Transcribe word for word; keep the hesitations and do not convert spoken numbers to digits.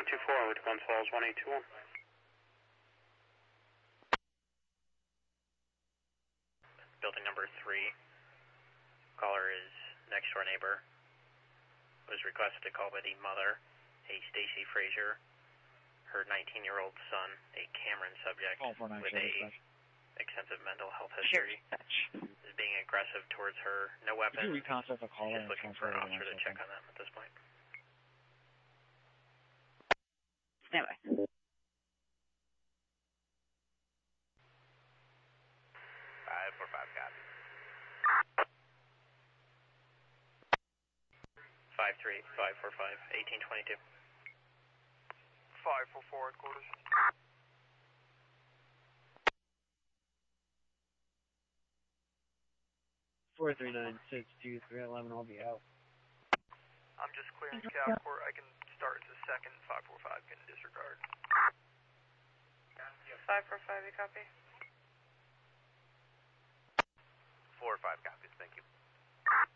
two four, with Glens Falls one eight two one. Building number three. Caller is next door neighbor. Was requested to call by the mother, a Stacy Frazier, her nineteen-year-old son, a Cameron subject oh, with a extensive mental health history, is being aggressive towards her. No weapon. Could you recontact the caller? Just looking for an officer to check on them at this point. Stand by. Five four five, copy. Five three five four five eighteen twenty two. Five four four headquarters. Four three nine six two three eleven. I'll be out. I'm just clearing Calport. I can start to second. Five four five can disregard. Five four five, you copy?